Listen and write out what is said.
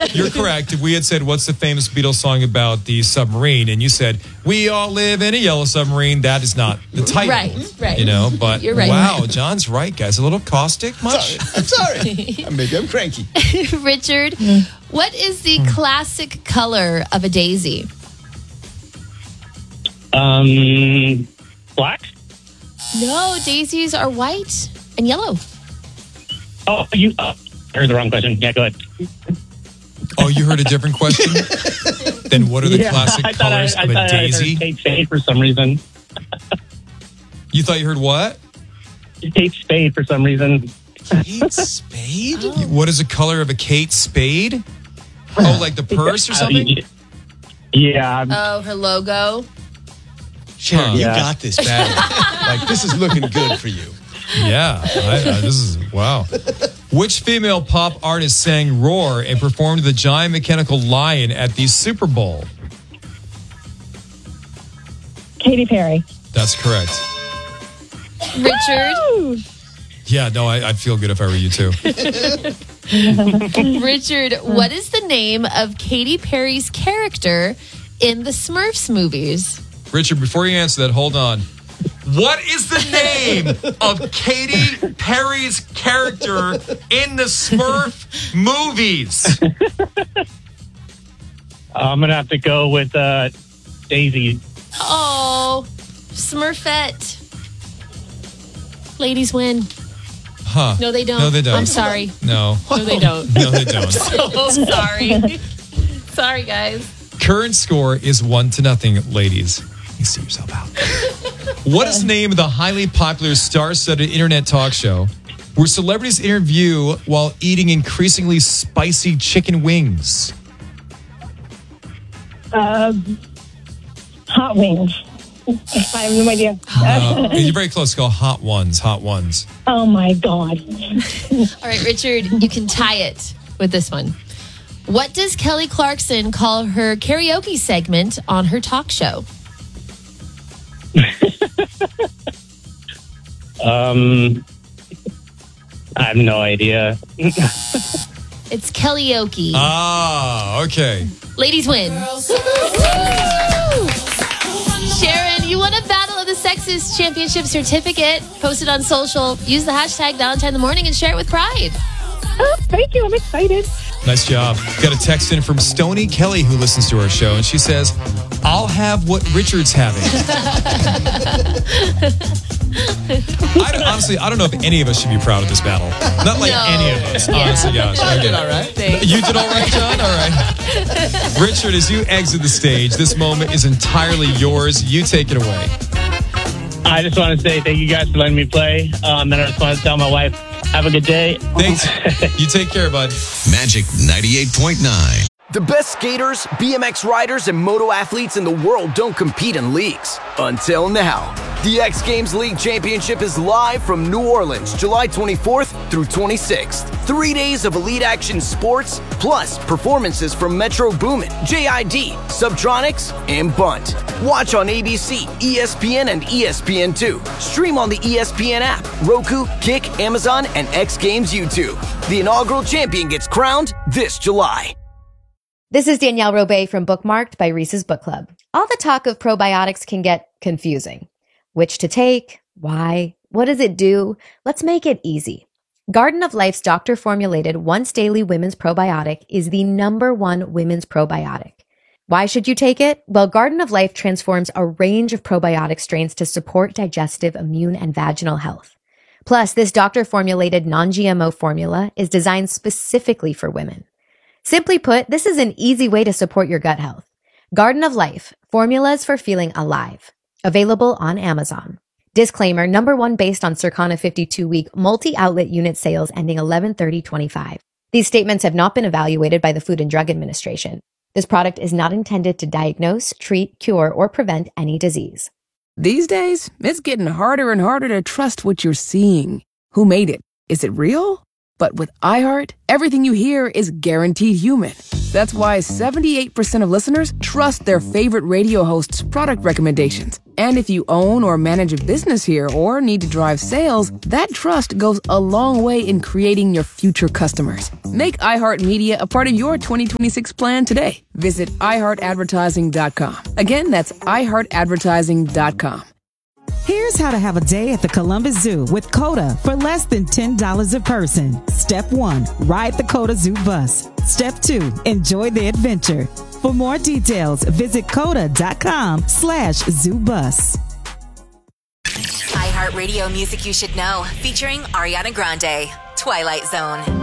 You're correct. If we had said, what's the famous Beatles song about the submarine? And you said, we all live in a yellow submarine. That is not the title. Right. You know, but You're right. Wow, John's right, guys. A little caustic much? I'm sorry. Maybe I'm cranky. Richard, what is the classic color of a daisy? Black? No, daisies are white and yellow. Oh, I heard the wrong question. Yeah, go ahead. Oh, you heard a different question? Then what are the classic colors of a daisy? I heard Kate Spade for some reason. You thought you heard what? Kate Spade for some reason. Kate Spade? Oh. What is the color of a Kate Spade? Oh, like the purse or something? Yeah. Oh, her logo. Sharon, you Yeah. got this battle. Like, this is looking good for you. Yeah. This is, wow. Which female pop artist sang Roar and performed the giant mechanical lion at the Super Bowl? Katy Perry. That's correct. Richard, Yeah, no, I'd feel good if I were you too. Richard, what is the name of Katy Perry's character in the Smurfs movies? Richard, before you answer that, hold on. What is the name of Katy Perry's character in the Smurf movies? I'm going to have to go with Daisy. Oh, Smurfette. Ladies win. Huh. No, they don't. No, they don't. I'm sorry. No. No, they don't. No, they don't. Oh, sorry. Sorry, guys. Current score is 1-0, ladies. You see yourself out. What is the name of the highly popular star-studded internet talk show where celebrities interview while eating increasingly spicy chicken wings? Hot wings. I have no idea. You're very close. Go Hot Ones. Hot Ones. Oh, my God. All right, Richard, you can tie it with this one. What does Kelly Clarkson call her karaoke segment on her talk show? I have no idea. It's Kellyoke. Ah, okay. Ladies win. Sharon, you won a Battle of the Sexes Championship certificate posted on social. Use the hashtag Valentine in the Morning and share it with pride. Oh, thank you. I'm excited. Nice job. Got a text in from Stony Kelly who listens to our show, and she says, I'll have what Richard's having. Honestly, I don't know if any of us should be proud of this battle. Not like any of us, honestly, gosh. I did all right. You did all right, John? All right. Richard, as you exit the stage, this moment is entirely yours. You take it away. I just want to say thank you guys for letting me play. And I just want to tell my wife, have a good day. Thanks. You take care, bud. Magic 98.9. The best skaters, BMX riders, and moto athletes in the world don't compete in leagues. Until now. The X Games League Championship is live from New Orleans, July 24th through 26th. 3 days of elite action sports, plus performances from Metro Boomin, JID, Subtronics, and Bunt. Watch on ABC, ESPN, and ESPN2. Stream on the ESPN app, Roku, Kick, Amazon, and X Games YouTube. The inaugural champion gets crowned this July. This is Danielle Robay from Bookmarked by Reese's Book Club. All the talk of probiotics can get confusing. Which to take? Why? What does it do? Let's make it easy. Garden of Life's doctor-formulated once-daily women's probiotic is the #1 women's probiotic. Why should you take it? Well, Garden of Life transforms a range of probiotic strains to support digestive, immune, and vaginal health. Plus, this doctor-formulated non-GMO formula is designed specifically for women. Simply put, this is an easy way to support your gut health. Garden of Life, formulas for feeling alive. Available on Amazon. Disclaimer, #1 based on Circana 52-week multi-outlet unit sales ending 11/30/25. These statements have not been evaluated by the Food and Drug Administration. This product is not intended to diagnose, treat, cure, or prevent any disease. These days, it's getting harder and harder to trust what you're seeing. Who made it? Is it real? But with iHeart, everything you hear is guaranteed human. That's why 78% of listeners trust their favorite radio host's product recommendations. And if you own or manage a business here or need to drive sales, that trust goes a long way in creating your future customers. Make iHeartMedia a part of your 2026 plan today. Visit iHeartAdvertising.com. Again, that's iHeartAdvertising.com. Here's how to have a day at the Columbus Zoo with CODA for less than $10 a person. Step 1, ride the CODA Zoo bus. Step 2, enjoy the adventure. For more details, visit coda.com/zoobus. iHeartRadio Music You Should Know, featuring Ariana Grande, Twilight Zone.